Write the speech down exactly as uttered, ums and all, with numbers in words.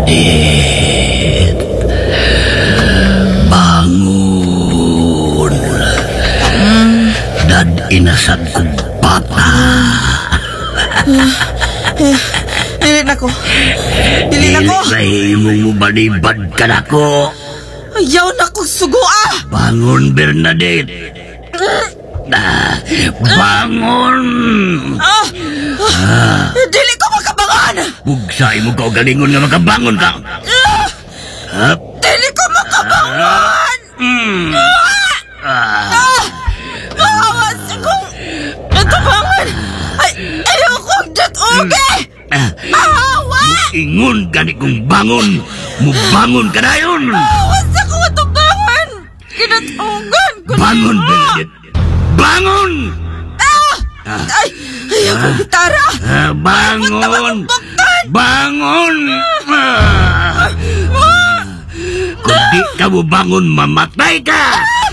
Bernadette. Bangon. Dad inasad kong bata. Dili na ko. Dili na ko. Dili na mo balibad ka na ko. Ayaw na kong sugua. Bangon, Bernadette. Ah, bangon. Ah, ah, dili ko makabangon. Bugsay mo ka o galingon nga makabangon ka. Ah, dili ko makabangon. Mm. Ah, ah, mahawas akong natabangon. Ay, ayaw kong datugi. Mahawas. Ingon gani kong bangon. Mubangon ka na yun. Mahawas akong natabangon. Kinatugan ko na. Bangon, Bernadette. Bangon! Ah! Ay, ayaw kong gitara. Ah, bangon! Bangon! Ah. Kung di ka mo bangon, mamatay ka!